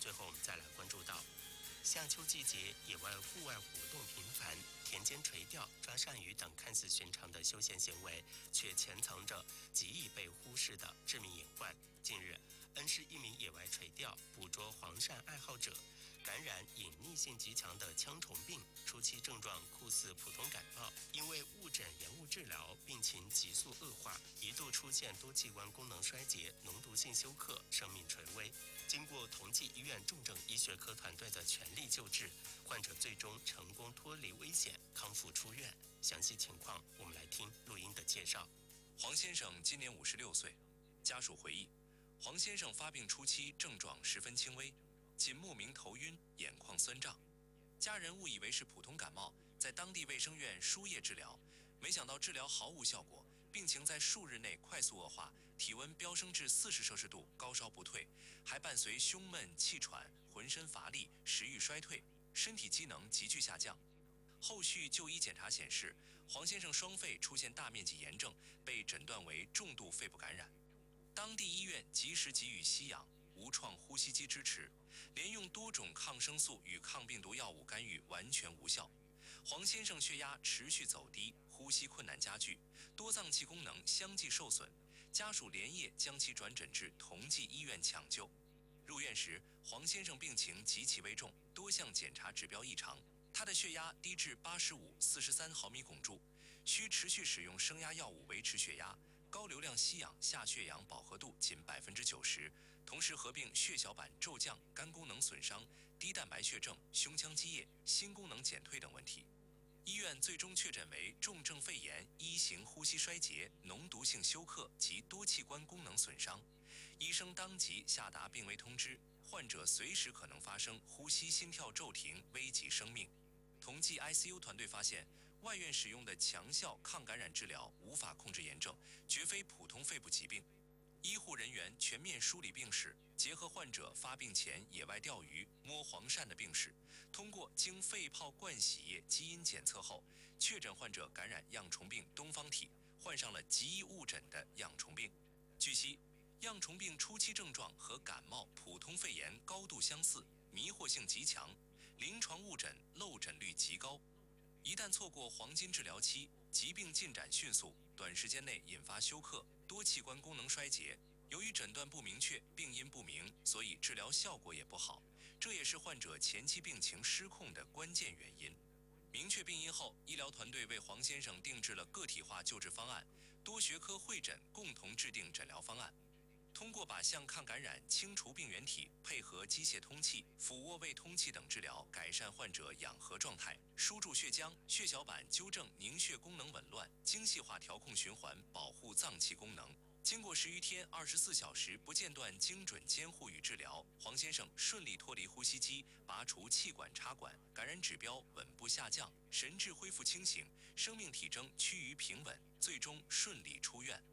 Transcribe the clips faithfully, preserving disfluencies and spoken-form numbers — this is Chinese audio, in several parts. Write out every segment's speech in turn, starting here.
最后我们再来关注到，夏秋季节野外户外活动频繁，田间垂钓、抓鳝鱼等看似寻常的休闲行为，却潜藏着极易被忽视的致命隐患。近日，恩施一名野外垂钓捕捉黄鳝爱好者感染隐匿性极强的腔虫病，初期症状酷似普通感冒，因为误诊延误治疗，病情急速恶化，一度出现多器官功能衰竭、脓毒性休克，生命垂危。经过同济医院重症医学科团队的全力救治，患者最终成功脱离危险，康复出院。详细情况，我们来听录音的介绍。 黄先生今年五十六岁，家属回忆，黄先生发病初期症状十分轻微，仅莫名头晕、眼眶酸胀，家人误以为是普通感冒，在当地卫生院输液治疗，没想到治疗毫无效果，病情在数日内快速恶化，体温飙升至四十摄氏度，高烧不退，还伴随胸闷、气喘、浑身乏力、食欲衰退，身体机能急剧下降。后续就医检查显示，黄先生双肺出现大面积炎症，被诊断为重度肺部感染。当地医院及时给予吸氧、无创呼吸机支持，连用多种抗生素与抗病毒药物干预完全无效。黄先生血压持续走低，呼吸困难加剧，多脏器功能相继受损，家属连夜将其转诊至同济医院抢救。入院时，黄先生病情极其危重，多项检查指标异常。他的血压低至八十五、四十三毫米汞柱，需持续使用升压药物维持血压，高流量吸氧下血氧饱和度仅百分之九十，同时合并血小板骤降、肝功能损伤、低蛋白血症、胸腔积液、心功能减退等问题。医院最终确诊为重症肺炎、一型呼吸衰竭、脓毒性休克及多器官功能损伤。医生当即下达病危通知，患者随时可能发生呼吸心跳骤停，危及生命。同济 I C U 团队发现，外院使用的强效抗感染治疗无法控制炎症，绝非普通肺部疾病。医护人员全面梳理病史，结合患者发病前野外钓鱼、摸黄鳝的病史，通过经肺泡灌洗液基因检测后，确诊患者感染样虫病东方体，患上了极易误诊的样虫病。据悉，样虫病初期症状和感冒、普通肺炎高度相似，迷惑性极强，临床误诊漏诊率极高。一旦错过黄金治疗期，疾病进展迅速，短时间内引发休克、多器官功能衰竭。由于诊断不明确、病因不明，所以治疗效果也不好，这也是患者前期病情失控的关键原因。明确病因后，医疗团队为黄先生定制了个体化救治方案，多学科会诊共同制定诊疗方案。通过靶向抗感染、清除病原体，配合机械通气、俯卧位通气等治疗，改善患者氧合状态，输注血浆、血小板纠正凝血功能紊乱，精细化调控循环，保护脏器功能。经过十余天、二十四小时不间断精准监护与治疗，黄先生顺利脱离呼吸机，拔除气管插管，感染指标稳步下降，神志恢复清醒，生命体征趋于平稳，最终顺利出院。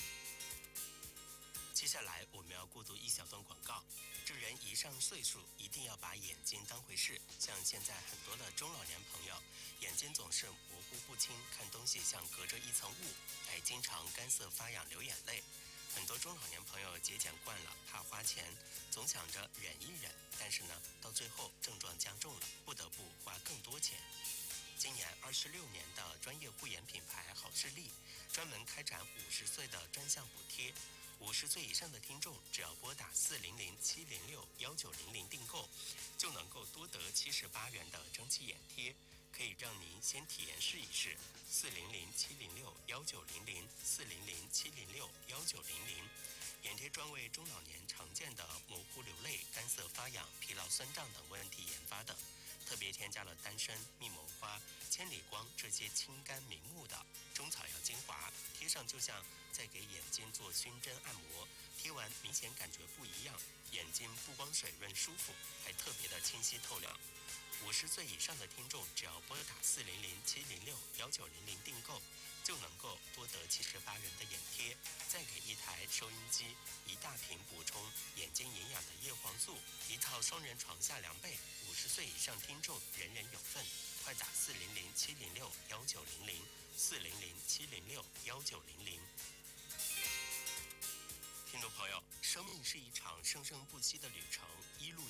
接下来我们要过渡一小段广告。这人一上岁数，一定要把眼睛当回事。像现在很多的中老年朋友，眼睛总是模糊不清，看东西像隔着一层雾，还经常干涩发痒流眼泪。很多中老年朋友节俭惯了，怕花钱，总想着忍一忍，但是呢，到最后症状加重了，不得不花更多钱。今年二十六年的专业护眼品牌好视力，专门开展五十岁的专项补贴。五十岁以上的听众，只要拨打四零零七零六幺九零零订购，就能够多得七十八元的蒸汽眼贴，可以让您先体验试一试。四零零七零六幺九零零，四零零七零六幺九零零。眼贴专为中老年常见的模糊流泪、干涩发痒、疲劳酸胀等问题研发的，特别添加了丹参、蜜魔花、千里光这些清肝明目的中草药精华，贴上就像在给眼睛做熏蒸按摩，贴完明显感觉不一样，眼睛不光水润舒服，还特别的清晰透亮。五十岁以上的听众，只要拨打四零零七零六幺九零零订购，就能够多得七十八元的眼贴，再给一台收音机，一大瓶补充眼睛营养的叶黄素，一套双人床下凉被。五十岁以上听众人人有份，快打四零零七零六幺九零零，四零零七零六幺九零零。听众朋友，生命是一场生生不息的旅程，一路